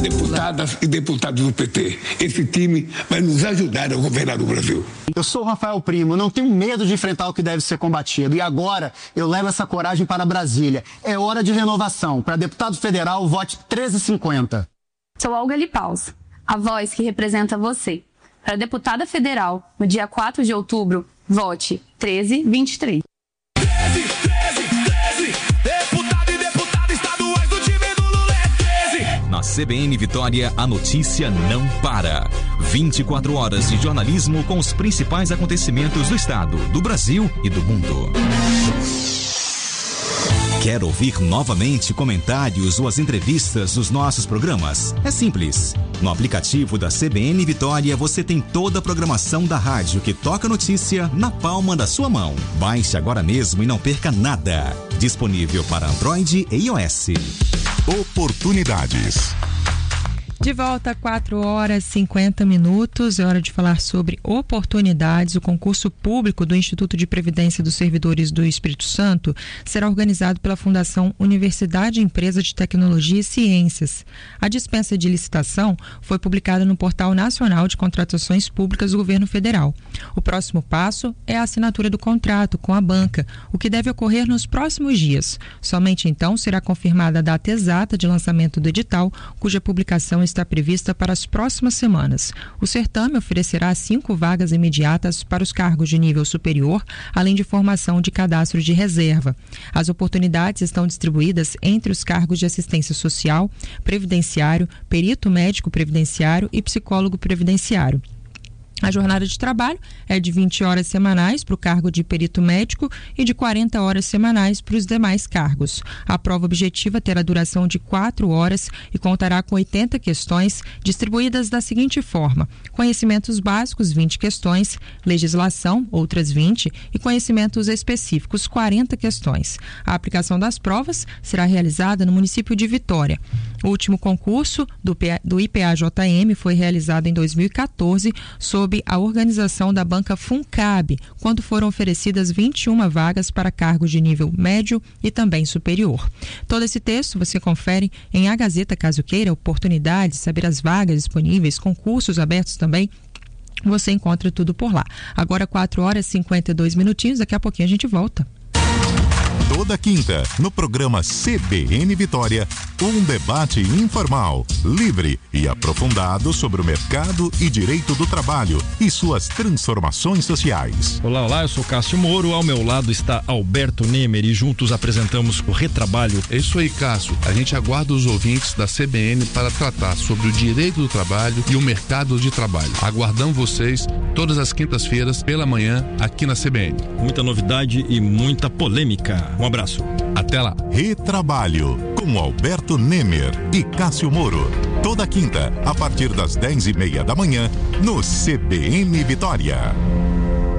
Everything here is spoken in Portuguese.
as deputadas e deputados do PT. Esse time vai nos ajudar a governar o Brasil. Eu sou o Rafael Primo, não tenho medo de enfrentar o que deve ser combatido. E agora eu levo essa coragem para Brasília. É hora de renovação. Para deputado federal, vote 1350. Sou Olga Lipaus, a voz que representa você. Para deputada federal, no dia 4 de outubro, vote 1323. 13, 13, 13, deputado e deputada estaduais do time do Lula é 13. Na CBN Vitória, a notícia não para. 24 horas de jornalismo com os principais acontecimentos do estado, do Brasil e do mundo. Quer ouvir novamente comentários ou as entrevistas dos nossos programas? É simples. No aplicativo da CBN Vitória, você tem toda a programação da rádio que toca notícia na palma da sua mão. Baixe agora mesmo e não perca nada. Disponível para Android e iOS. Oportunidades. De volta, 4 horas e 50 minutos, é hora de falar sobre oportunidades. O concurso público do Instituto de Previdência dos Servidores do Espírito Santo será organizado pela Fundação Universidade Empresa de Tecnologia e Ciências. A dispensa de licitação foi publicada no Portal Nacional de Contratações Públicas do Governo Federal. O próximo passo é a assinatura do contrato com a banca, o que deve ocorrer nos próximos dias. Somente então será confirmada a data exata de lançamento do edital, cuja publicação está prevista para as próximas semanas. O certame oferecerá 5 vagas imediatas para os cargos de nível superior, além de formação de cadastro de reserva. As oportunidades estão distribuídas entre os cargos de assistência social, previdenciário, perito médico previdenciário e psicólogo previdenciário. A jornada de trabalho é de 20 horas semanais para o cargo de perito médico e de 40 horas semanais para os demais cargos. A prova objetiva terá duração de 4 horas e contará com 80 questões distribuídas da seguinte forma: conhecimentos básicos, 20 questões, legislação, outras 20 e conhecimentos específicos, 40 questões. A aplicação das provas será realizada no município de Vitória. O último concurso do IPA-JM foi realizado em 2014 sob a organização da banca Funcab, quando foram oferecidas 21 vagas para cargos de nível médio e também superior. Todo esse texto você confere em A Gazeta, caso queira. Oportunidades, saber as vagas disponíveis, concursos abertos também. Você encontra tudo por lá. Agora 4 horas e 52 minutinhos, daqui a pouquinho a gente volta. Toda quinta, no programa CBN Vitória, um debate informal, livre e aprofundado sobre o mercado e direito do trabalho e suas transformações sociais. Olá, olá, eu sou Cássio Moro, ao meu lado está Alberto Nemer e juntos apresentamos o Retrabalho. É isso aí, Cássio. A gente aguarda os ouvintes da CBN para tratar sobre o direito do trabalho e o mercado de trabalho. Aguardamos vocês todas as quintas-feiras pela manhã aqui na CBN. Muita novidade e muita polêmica. Um abraço. Até lá. Retrabalho, com Alberto Nemer e Cássio Moro. Toda quinta, a partir das 10:30 da manhã, no CBN Vitória.